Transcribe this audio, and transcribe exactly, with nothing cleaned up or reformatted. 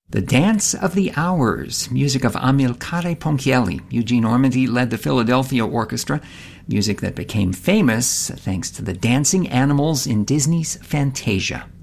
The Dance of the Hours, music of Amilcare Ponchielli. Eugene Ormandy led the Philadelphia Orchestra, music that became famous thanks to the dancing animals in Disney's Fantasia.